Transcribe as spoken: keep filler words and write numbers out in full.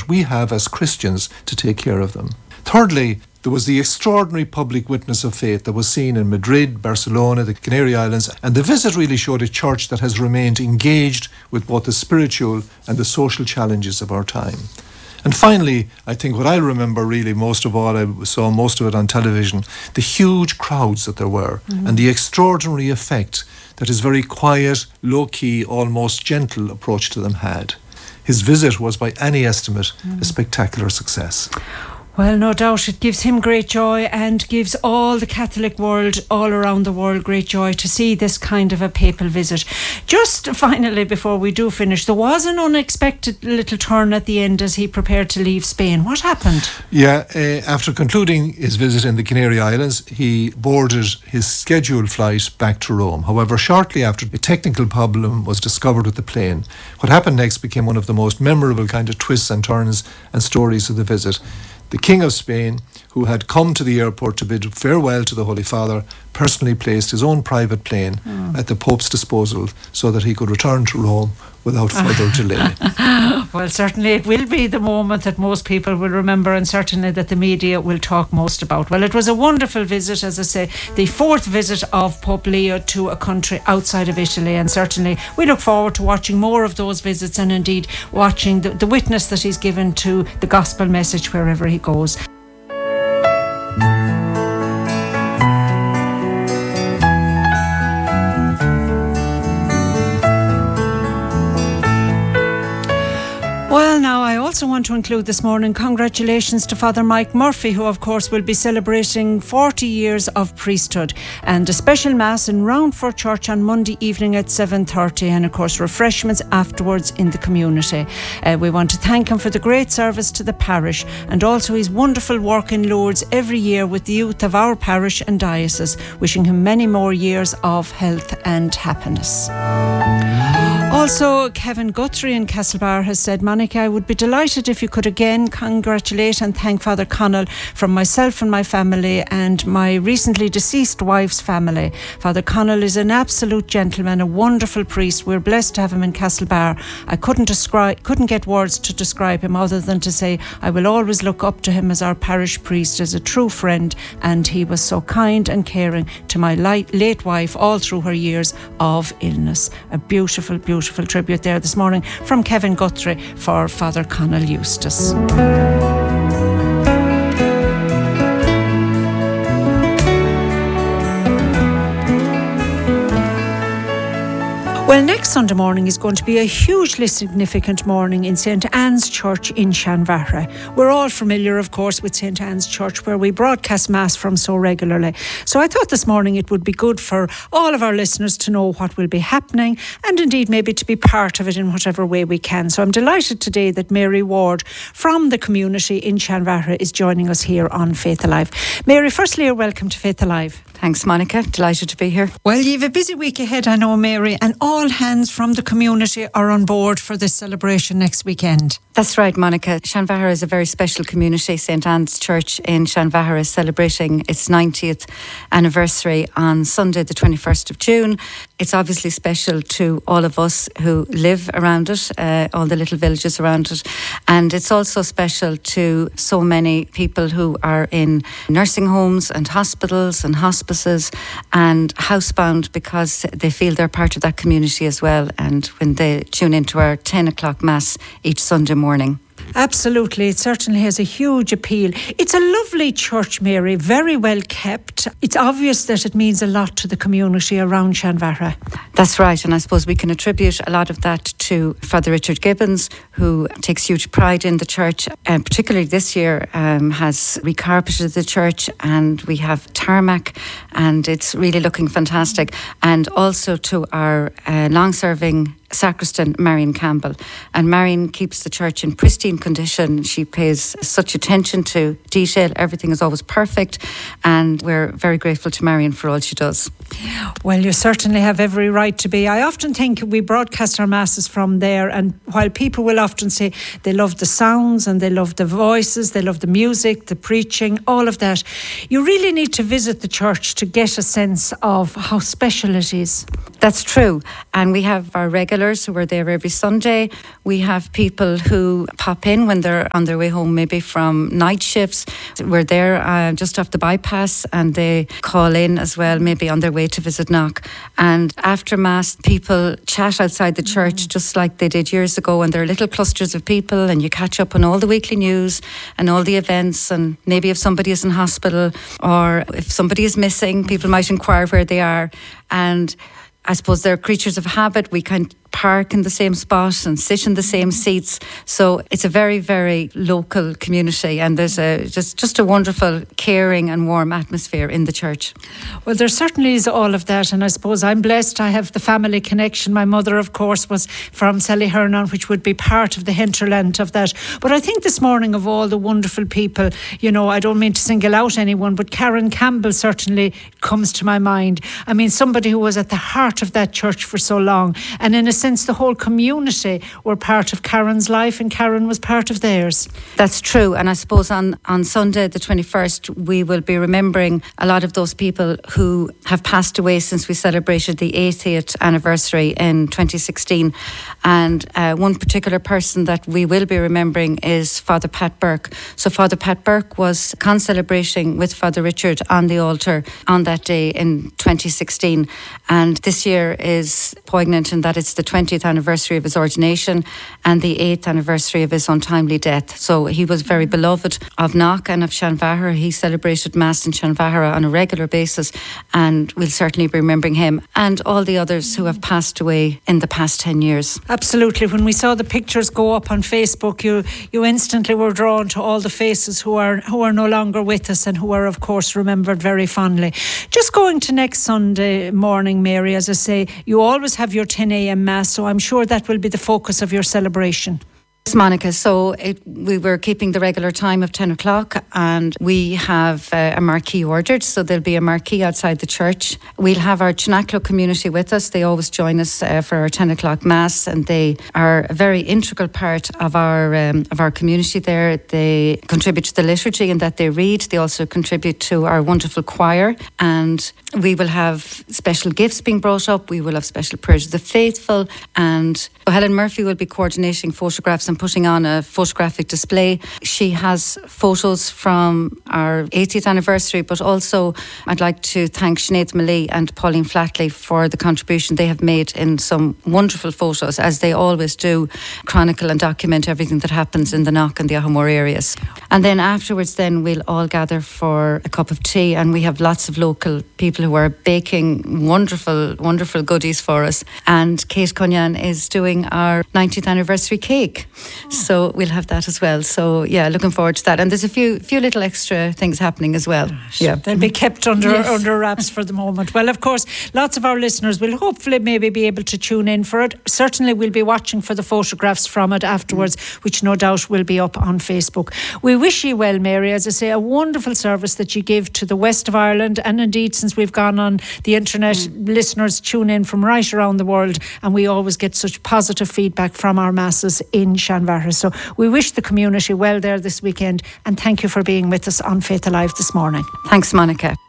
that we have as Christians to take care of them. Thirdly, there was the extraordinary public witness of faith that was seen in Madrid, Barcelona, the Canary Islands, and the visit really showed a church that has remained engaged with both the spiritual and the social challenges of our time. And finally, I think what I remember really most of all, I saw most of it on television, the huge crowds that there were, mm-hmm. and the extraordinary effect that his very quiet, low-key, almost gentle approach to them had. His visit was, by any estimate, mm-hmm. a spectacular success. Well, no doubt it gives him great joy and gives all the Catholic world, all around the world, great joy to see this kind of a papal visit. Just finally, before we do finish, there was an unexpected little turn at the end as he prepared to leave Spain. What happened? Yeah, uh, after concluding his visit in the Canary Islands, he boarded his scheduled flight back to Rome. However, shortly after, a technical problem was discovered with the plane. What happened next became one of the most memorable kind of twists and turns and stories of the visit. The King of Spain, who had come to the airport to bid farewell to the Holy Father, personally placed his own private plane mm. at the Pope's disposal so that he could return to Rome without further delay. Well, certainly it will be the moment that most people will remember, and certainly that the media will talk most about. Well, it was a wonderful visit, as I say, the fourth visit of Pope Leo to a country outside of Italy, and certainly we look forward to watching more of those visits and indeed watching the, the witness that he's given to the gospel message wherever he goes. Well, now I also want to include this morning congratulations to Father Mike Murphy, who of course will be celebrating forty years of priesthood, and a special mass in Roundford Church on Monday evening at seven thirty, and of course refreshments afterwards in the community. Uh, we want to thank him for the great service to the parish and also his wonderful work in Lourdes every year with the youth of our parish and diocese, wishing him many more years of health and happiness. Also, Kevin Guthrie in Castlebar has said, Monica, I would be delighted if you could again congratulate and thank Father Connell from myself and my family and my recently deceased wife's family. Father Connell is an absolute gentleman, a wonderful priest. We're blessed to have him in Castlebar. I couldn't describe, couldn't get words to describe him other than to say I will always look up to him as our parish priest, as a true friend, and he was so kind and caring to my late wife all through her years of illness. A beautiful, beautiful Beautiful tribute there this morning from Kevin Guthrie for Father Connell Eustace. Well, next Sunday morning is going to be a hugely significant morning in Saint Anne's Church in Shanvara. We're all familiar, of course, with Saint Anne's Church, where we broadcast Mass from so regularly. So I thought this morning it would be good for all of our listeners to know what will be happening and indeed maybe to be part of it in whatever way we can. So I'm delighted today that Mary Ward from the community in Shanvara is joining us here on Faith Alive. Mary, firstly, you're welcome to Faith Alive. Thanks, Monica. Delighted to be here. Well, you have a busy week ahead, I know, Mary, and all hands from the community are on board for this celebration next weekend. That's right, Monica. Shanvara is a very special community. Saint Anne's Church in Shanvara is celebrating its ninetieth anniversary on Sunday, the twenty-first of June. It's obviously special to all of us who live around it, uh, all the little villages around it. And it's also special to so many people who are in nursing homes and hospitals and hospices and housebound, because they feel they're part of that community as well. And when they tune into our ten o'clock Mass each Sunday morning. Absolutely, it certainly has a huge appeal. It's a lovely church, Mary, very well kept. It's obvious that it means a lot to the community around Shanvara. That's right, and I suppose we can attribute a lot of that to Father Richard Gibbons, who takes huge pride in the church, and particularly this year um, has recarpeted the church, and we have tarmac, and it's really looking fantastic. And also to our uh, long-serving sacristan, Marion Campbell. And Marion keeps the church in pristine condition. She pays such attention to detail. Everything is always perfect. And we're very grateful to Marion for all she does. Well, you certainly have every right to be. I often think we broadcast our masses from there, and while people will often say they love the sounds and they love the voices, they love the music, the preaching, all of that, you really need to visit the church to get a sense of how special it is. That's true. And we have our regular regulars who are there every Sunday. We have people who pop in when they're on their way home, maybe from night shifts. We're there uh, just off the bypass, and they call in as well, maybe on their way to visit Knock. And after Mass, people chat outside the church mm. just like they did years ago, and there are little clusters of people, and you catch up on all the weekly news and all the events, and maybe if somebody is in hospital or if somebody is missing, people might inquire where they are. And I suppose they're creatures of habit. We can park in the same spot and sit in the same seats. So it's a very, very local community, and there's a just, just a wonderful, caring and warm atmosphere in the church. Well, there certainly is all of that, and I suppose I'm blessed. I have the family connection. My mother, of course, was from Sallyhernon, which would be part of the hinterland of that. But I think this morning, of all the wonderful people, you know, I don't mean to single out anyone, but Karen Campbell certainly comes to my mind. I mean, somebody who was at the heart of that church for so long, and in a sense the whole community were part of Karen's life, and Karen was part of theirs. That's true, and I suppose on, on Sunday the twenty-first we will be remembering a lot of those people who have passed away since we celebrated the eightieth anniversary in twenty sixteen. And uh, one particular person that we will be remembering is Father Pat Burke. So Father Pat Burke was concelebrating with Father Richard on the altar on that day in twenty sixteen, and this year is poignant in that it's the twentieth anniversary of his ordination and the eighth anniversary of his untimely death. So he was very beloved of Knock and of Shanvahara. He celebrated Mass in Shanvahara on a regular basis, and we'll certainly be remembering him and all the others who have passed away in the past ten years. Absolutely. When we saw the pictures go up on Facebook, you you instantly were drawn to all the faces who are who are no longer with us and who are, of course, remembered very fondly. Just going to next Sunday morning, Mary, as I say, you always have your ten a.m. Mass, so I'm sure that will be the focus of your celebration. Yes, Monica. So it, we were keeping the regular time of ten o'clock, and we have uh, a marquee ordered, so there'll be a marquee outside the church. We'll have our Chinaclo community with us. They always join us uh, for our ten o'clock Mass, and they are a very integral part of our um, of our community there. They contribute to the liturgy in that they read. They also contribute to our wonderful choir, and we will have special gifts being brought up. We will have special prayers of the faithful, and Helen Murphy will be coordinating photographs and putting on a photographic display. She has photos from our eightieth anniversary, but also I'd like to thank Sinead Millie and Pauline Flatley for the contribution they have made in some wonderful photos, as they always do, chronicle and document everything that happens in the Knock and the Ahamore areas. And then afterwards then we'll all gather for a cup of tea, and we have lots of local people who are baking wonderful, wonderful goodies for us. And Kate Cunyan is doing our ninetieth anniversary cake. So we'll have that as well. So yeah, looking forward to that. And there's a few few little extra things happening as well. Gosh, yeah, they'll be kept under yes. under wraps for the moment. Well, of course, lots of our listeners will hopefully maybe be able to tune in for it. Certainly we'll be watching for the photographs from it afterwards, mm. which no doubt will be up on Facebook. We wish you well, Mary. As I say, a wonderful service that you give to the west of Ireland, and indeed since we've gone on the internet, mm. listeners tune in from right around the world, and we always get such positive feedback from our masses in Shanvahara. So we wish the community well there this weekend, and thank you for being with us on Faith Alive this morning. Thanks, Monica.